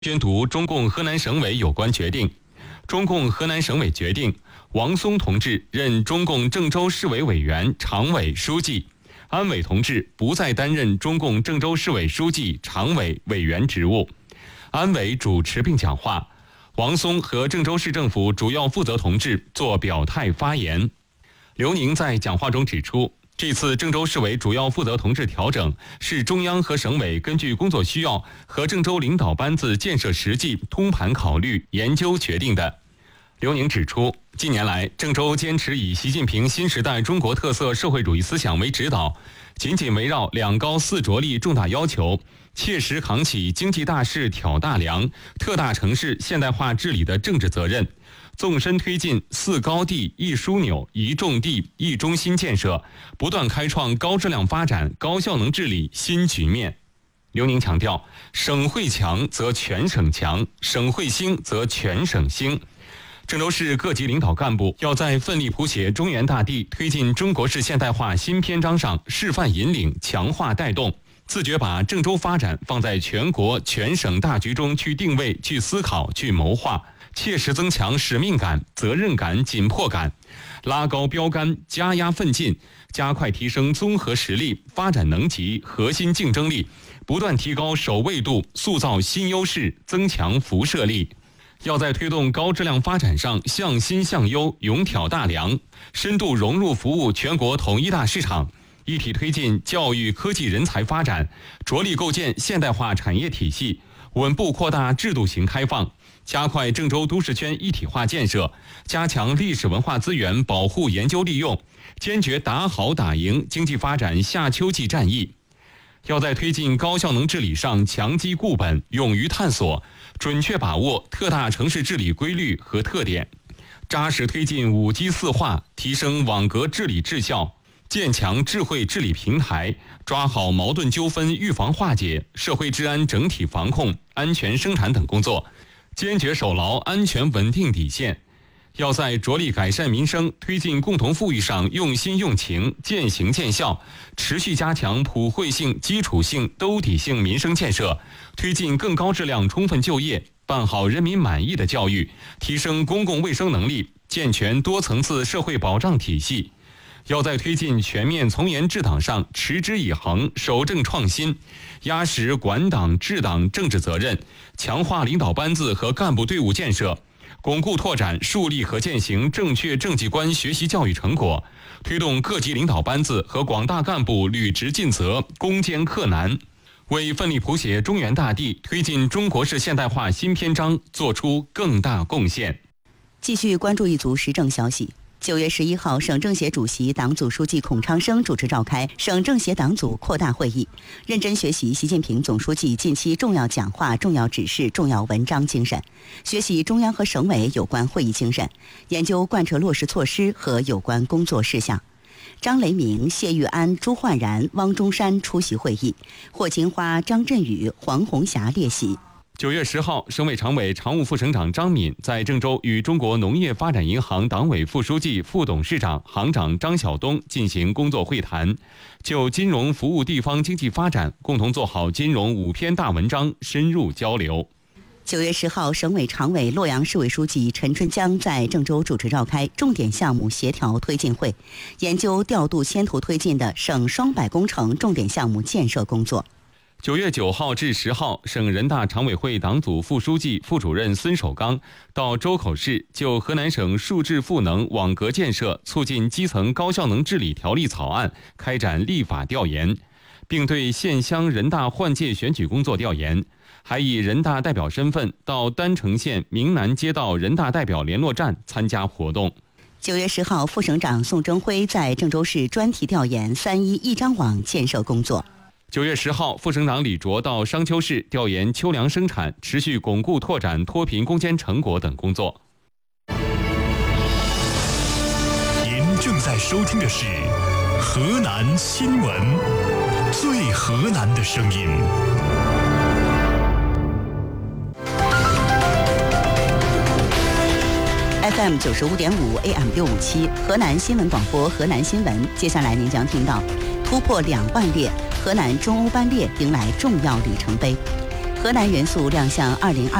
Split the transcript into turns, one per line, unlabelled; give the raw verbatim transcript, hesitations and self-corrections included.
宣读中共河南省委有关决定。中共河南省委决定，王松同志任中共郑州市委委员、常委、书记，安伟同志不再担任中共郑州市委书记、常委、委员职务。安伟主持并讲话，王松和郑州市政府主要负责同志作表态发言。刘宁在讲话中指出，这次郑州市委主要负责同志调整是中央和省委根据工作需要和郑州领导班子建设实际通盘考虑研究决定的。刘宁指出，近年来郑州坚持以习近平新时代中国特色社会主义思想为指导，紧紧围绕两高四着力重大要求，切实扛起经济大势挑大梁、特大城市现代化治理的政治责任，纵深推进四高地一枢纽一重地一中心建设，不断开创高质量发展高效能治理新局面。刘宁强调，省会强则全省强，省会兴则全省兴。郑州市各级领导干部要在奋力谱写中原大地推进中国式现代化新篇章上示范引领、强化带动，自觉把郑州发展放在全国全省大局中去定位、去思考、去谋划，切实增强使命感、责任感、紧迫感，拉高标杆，加压奋进，加快提升综合实力、发展能级、核心竞争力，不断提高首位度，塑造新优势，增强辐射力。要在推动高质量发展上向新向优，勇挑大梁，深度融入服务全国统一大市场，一体推进教育科技人才发展，着力构建现代化产业体系，稳步扩大制度型开放，加快郑州都市圈一体化建设，加强历史文化资源保护研究利用，坚决打好打赢经济发展夏秋季战役。要在推进高效能治理上强基固本，勇于探索，准确把握特大城市治理规律和特点，扎实推进五基四化，提升网格治理质效，建强智慧治理平台，抓好矛盾纠纷预防化解、社会治安整体防控、安全生产等工作，坚决守牢安全稳定底线。要在着力改善民生、推进共同富裕上用心用情、见行见效，持续加强普惠性、基础性、兜底性民生建设，推进更高质量充分就业，办好人民满意的教育，提升公共卫生能力，健全多层次社会保障体系。要在推进全面从严治党上持之以恒、守正创新，压实管党治党政治责任，强化领导班子和干部队伍建设，巩固拓展树立和践行正确政绩观学习教育成果，推动各级领导班子和广大干部履职尽责、攻坚克难，为奋力谱写中原大地、推进中国式现代化新篇章做出更大贡献。
继续关注一组时政消息。九月十一号，省政协主席、党组书记孔昌生主持召开省政协党组扩大会议，认真学习习近平总书记近期重要讲话、重要指示、重要文章精神，学习中央和省委有关会议精神，研究贯彻落实措施和有关工作事项。张雷鸣、谢玉安、朱焕然、汪中山出席会议，霍金花、张振宇、黄红霞列席。
九月十号，省委常委、常务副省长张敏在郑州与中国农业发展银行党委副书记、副董事长、行长张晓东进行工作会谈，就金融服务地方经济发展，共同做好金融五篇大文章深入交流。
九月十号，省委常委、洛阳市委书记陈春江在郑州主持召开重点项目协调推进会，研究调度先头推进的省双百工程重点项目建设工作。
九月九号至十号，省人大常委会党组副书记、副主任孙守刚到周口市就河南省数质赋能网格建设促进基层高效能治理条例草案开展立法调研，并对县乡人大换届选举工作调研，还以人大代表身份到丹城县明南街道人大代表联络站参加活动。
九月十号，副省长宋征辉在郑州市专题调研三一一张网建设工作。
九月十号，副省长李卓到商丘市调研秋粮生产，持续巩固拓展脱贫攻坚成果等工作。
您正在收听的是河南新闻，最河南的声音。
F M 九十五点五 A M 六五七，河南新闻广播，河南新闻。接下来您将听到突破两万列，河南中欧班列迎来重要里程碑。 河南元素亮相二零二。